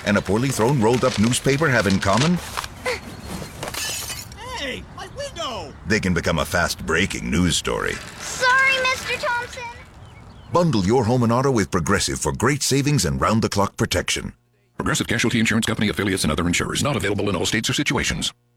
and a poorly thrown rolled-up newspaper have in common? Hey, my window! They can become a fast-breaking news story. Sorry, Mr. Thompson. Bundle your home and auto with Progressive for great savings and round-the-clock protection. Progressive Casualty Insurance Company, affiliates, and other insurers. Not available in all states or situations.